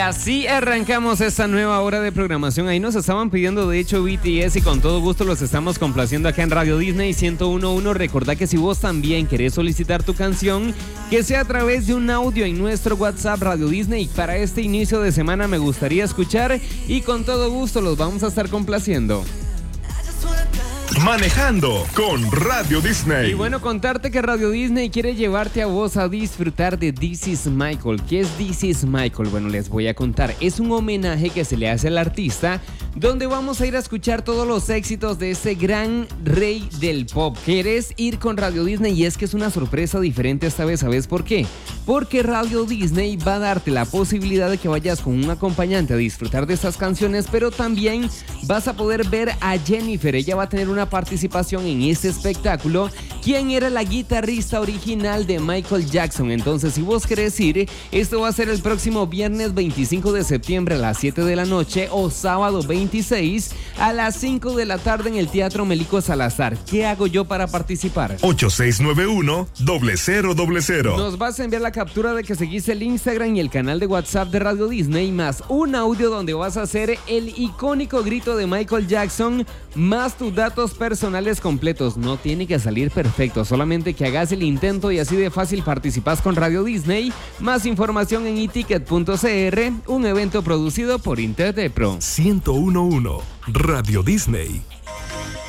Así arrancamos esta nueva hora de programación. Ahí nos estaban pidiendo de hecho BTS y con todo gusto los estamos complaciendo acá en Radio Disney 101.1. Recordá que si vos también querés solicitar tu canción, que sea a través de un audio en nuestro WhatsApp Radio Disney. Para este inicio de semana me gustaría escuchar y con todo gusto los vamos a estar complaciendo. Manejando con Radio Disney. Y bueno, contarte que Radio Disney quiere llevarte a vos a disfrutar de This Is Michael. ¿Qué es This Is Michael? Bueno, les voy a contar. Es un homenaje que se le hace al artista, donde vamos a ir a escuchar todos los éxitos de ese gran rey del pop. ¿Querés ir con Radio Disney? Y es que es una sorpresa diferente esta vez. ¿Sabes por qué? Porque Radio Disney va a darte la posibilidad de que vayas con un acompañante a disfrutar de estas canciones, pero también vas a poder ver a Jennifer. Ella va a tener una participación en este espectáculo, quien era la guitarrista original de Michael Jackson. Entonces, si vos querés ir, esto va a ser el próximo viernes 25 de septiembre a las 7 de la noche o sábado 26 a las 5 de la tarde en el Teatro Melico Salazar. ¿Qué hago yo para participar? 8691-0000. Nos vas a enviar la captura de que seguís el Instagram y el canal de WhatsApp de Radio Disney, más un audio donde vas a hacer el icónico grito de Michael Jackson, más tus datos personales completos. No tiene que salir perfecto, solamente que hagas el intento y así de fácil participas con Radio Disney. Más información en eticket.cr, un evento producido por Interdepro. 101.1 Radio Disney.